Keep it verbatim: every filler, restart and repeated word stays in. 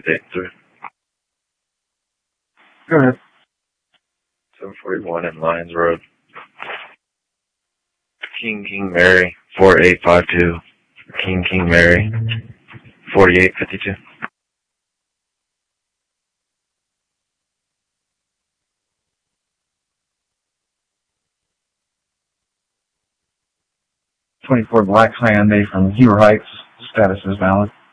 update through. Go ahead. seven forty-one in Lyons Road. King King Mary, four eight five two. King King Mary, forty-eight fifty-two. twenty-four Black Hyundai from Heber Heights. Status is valid.